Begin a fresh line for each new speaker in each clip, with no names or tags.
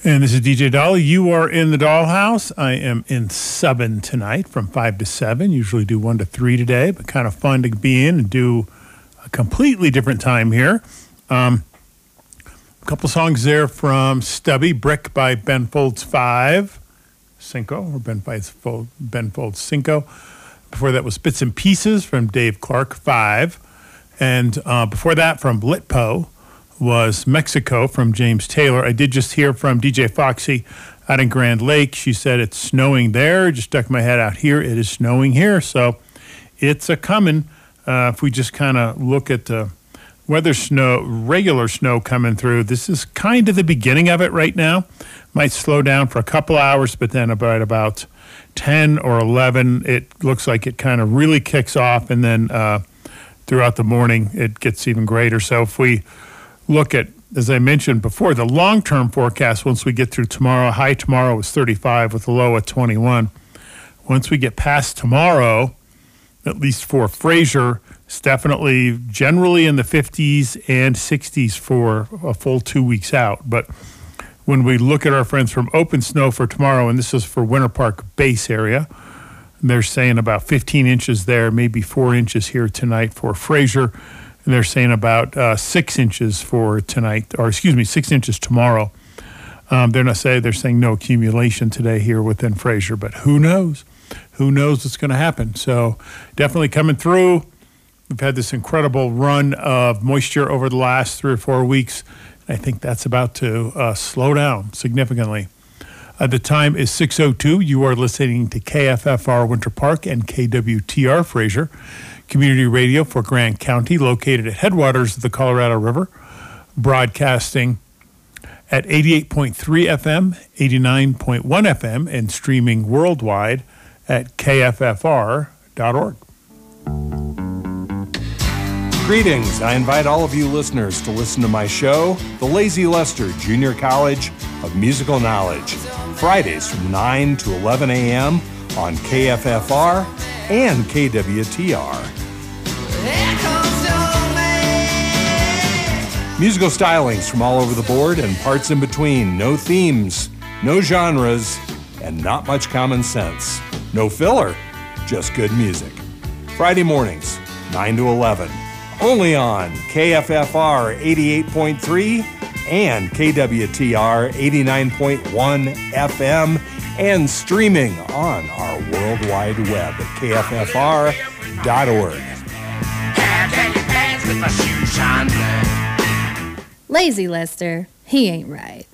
And this is DJ Dolly. You are in the Dollhouse. I am in Subban tonight from 5 to 7. Usually do 1 to 3 today, but kind of fun to be in and do a completely different time here. A couple songs there from Stubby, Brick by Ben Folds 5, Cinco, or Ben Folds Cinco. Before that was Bits and Pieces from Dave Clark, 5. And before that from Litpo was Mexico from James Taylor. I did just hear from DJ Foxy out in Grand Lake. She said it's snowing there. Just stuck my head out here. It is snowing here. So it's a coming. If we just kind of look at the weather snow, regular snow coming through, this is kind of the beginning of it right now. Might slow down for a couple hours, but then about 10 or 11, it looks like it kind of really kicks off. And then throughout the morning, it gets even greater. So if we look at, as I mentioned before, the long-term forecast, once we get through tomorrow, high tomorrow is 35 with a low at 21. Once we get past tomorrow, at least for Fraser, it's definitely generally in the 50s and 60s for a full 2 weeks out. But when we look at our friends from Open Snow for tomorrow, and this is for Winter Park base area, they're saying about 15 inches there, maybe 4 inches here tonight for Fraser. And they're saying about 6 inches for tonight, or 6 inches tomorrow. They're saying no accumulation today here within Fraser, but who knows? Who knows what's going to happen? So definitely coming through. We've had this incredible run of moisture over the last 3 or 4 weeks. I think that's about to slow down significantly. The time is 6:02. You are listening to KFFR Winter Park and KWTR Fraser, community radio for Grant County, located at headwaters of the Colorado River, broadcasting at 88.3 FM, 89.1 FM, and streaming worldwide at kffr.org.
Greetings. I invite all of you listeners to listen to my show, The Lazy Lester Junior College of Musical Knowledge, Fridays from 9 to 11 a.m. on KFFR and KWTR. Musical stylings from all over the board and parts in between. No themes, no genres, and not much common sense. No filler, just good music. Friday mornings, 9 to 11. Only on KFFR 88.3 and KWTR 89.1 FM and streaming on our World Wide Web at KFFR.org.
Lazy Lester, he ain't right.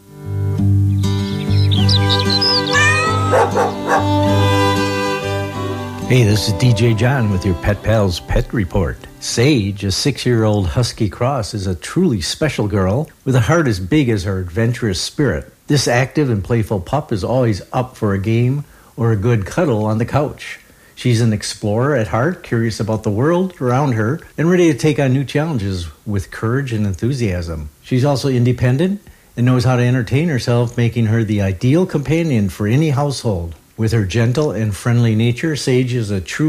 Hey, this is DJ John with your Pet Pals Pet Report. Sage, a 6-year-old husky cross, is a truly special girl with a heart as big as her adventurous spirit. This active and playful pup is always up for a game or a good cuddle on the couch. She's an explorer at heart, curious about the world around her, and ready to take on new challenges with courage and enthusiasm. She's also independent and knows how to entertain herself, making her the ideal companion for any household. With her gentle and friendly nature, Sage is a true